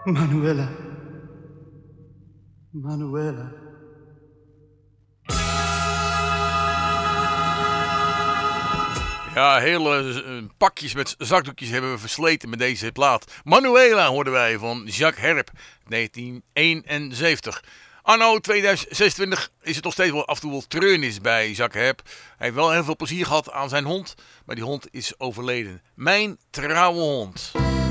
Manuela. Manuela. Ja, hele pakjes met zakdoekjes hebben we versleten met deze plaat. Manuela hoorden wij van Jacques Herp, 1971. Anno 2026 is het nog steeds wel af en toe wel treurnis bij Jacques Herp. Hij heeft wel heel veel plezier gehad aan zijn hond, maar die hond is overleden. Mijn trouwe hond.